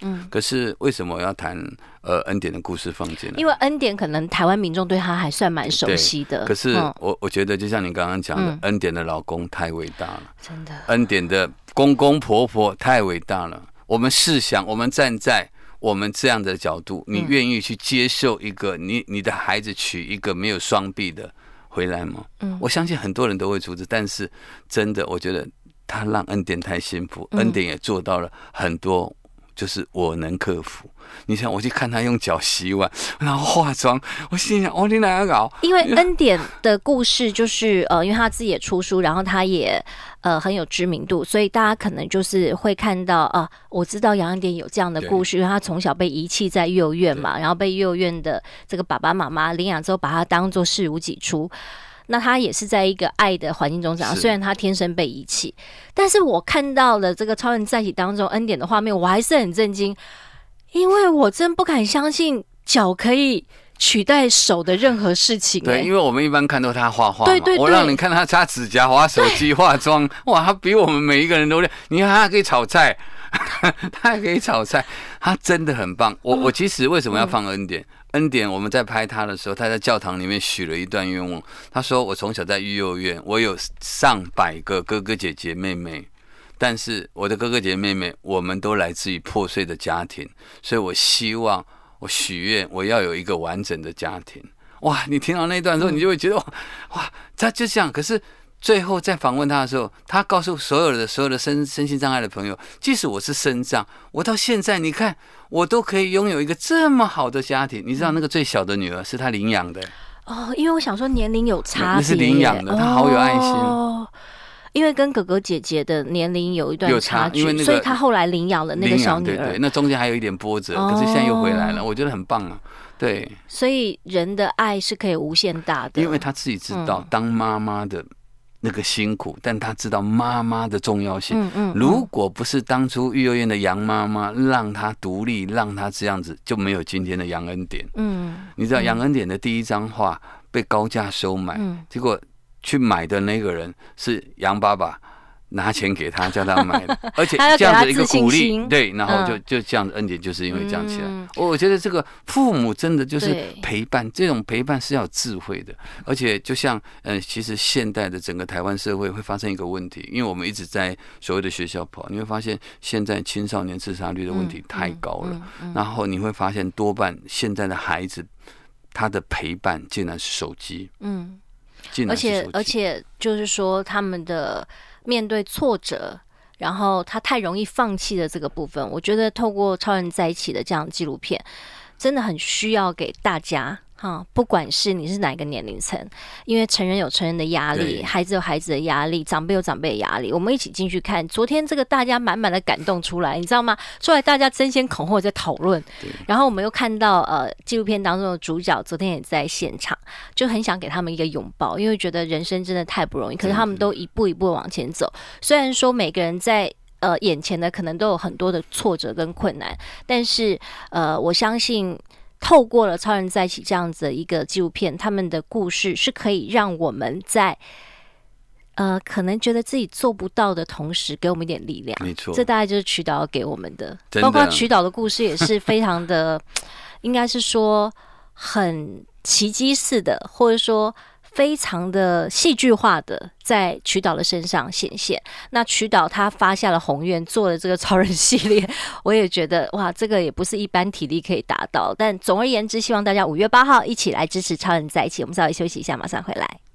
可是为什么我要谈恩典的故事放进来？ 因为恩典可能台湾民众对他还算蛮熟悉的。 可是我觉得就像你刚刚讲的，恩典的老公太伟大了， 真的。 恩典的公公婆婆太伟大了。我们试想，我们站在我们这样的角度，你愿意去接受一个你的孩子娶一个没有双臂的回来吗？我相信很多人都会阻止，但是真的，我觉得他让恩典太幸福，恩典也做到了很多，就是我能克服。你想，我去看他用脚洗碗，然后化妆，我心想，你哪要搞？ 因为恩典的故事就是因为他自己也出书，然后他也很有知名度，所以大家可能就是会看到我知道杨恩典有这样的故事，因为他从小被遗弃在幼儿园嘛，然后被幼儿园的这个爸爸妈妈领养之后，把他当作视如己出。那他也是在一个爱的环境中长大，虽然他天生被遗弃，但是我看到了这个超人在一起当中恩典的画面，我还是很震惊，因为我真不敢相信脚可以取代手的任何事情。 对，因为我们一般看到他画画嘛， 对， 我让你看他擦指甲、滑手机、化妆，哇，他比我们每一个人都厉害。你看他还可以炒菜，他还可以炒菜，他真的很棒。我其实为什么要放恩典？恩典，我们在拍他的时候，他在教堂里面许了一段愿望。他说：“我从小在育幼院，我有上百个哥哥姐姐妹妹，但是我的哥哥姐姐妹妹，我们都来自于破碎的家庭，所以我希望，我许愿，我要有一个完整的家庭。”哇！你听到那段的时候，你就会觉得哇，他就这样。可是最后在访问他的时候，他告诉所有的身心障碍的朋友，即使我是身障，我到现在你看，我都可以拥有一个这么好的家庭。你知道那个最小的女儿是他领养的因为我想说年龄有差别， 那是领养的，他好有爱心。 因为跟哥哥姐姐的年龄有一段差距，所以他后来领养了那个小女儿。 对，那中间还有一点波折，可是现在又回来了，我觉得很棒啊。对， 所以人的爱是可以无限大的， 因为他自己知道当妈妈的那个辛苦，但他知道妈妈的重要性。如果不是当初育幼院的杨妈妈让他独立，让他这样子，就没有今天的杨恩典。你知道杨恩典的第一张画被高价收买，结果去买的那个人是杨爸爸拿钱给他，叫他买的，而且这样的一个鼓励，对，然后就这样的恩典，就是因为这样起来。我觉得这个父母真的就是陪伴，这种陪伴是要有智慧的，而且就像其实现代的整个台湾社会会发生一个问题，因为我们一直在所谓的学校跑，你会发现现在青少年自杀率的问题太高了，然后你会发现多半现在的孩子他的陪伴竟然是手机，而且就是说他们的面对挫折，然后他太容易放弃的这个部分，我觉得透过超人在一起的这样的纪录片，真的很需要给大家不管是你是哪个年龄层，因为成人有成人的压力，孩子有孩子的压力，长辈有长辈的压力，我们一起进去看。昨天这个大家满满的感动出来，你知道吗？出来大家争先恐后在讨论，然后我们又看到纪录片当中的主角昨天也在现场，就很想给他们一个拥抱，因为觉得人生真的太不容易，可是他们都一步一步往前走。虽然说每个人在眼前的可能都有很多的挫折跟困难，但是我相信透过了超人在一起这样子的一个纪录片，他们的故事是可以让我们在可能觉得自己做不到的同时，给我们一点力量。 没错， 这大概就是曲导要给我们的，包括曲导的故事也是非常的，应该是说很奇迹式的，或者说非常的戏剧化的在曲导的身上显现。那曲导他发下了宏愿，做了这个超人系列，我也觉得哇，这个也不是一般体力可以达到。但总而言之，希望大家5月8号一起来支持超人在一起。我们稍微休息一下，马上回来。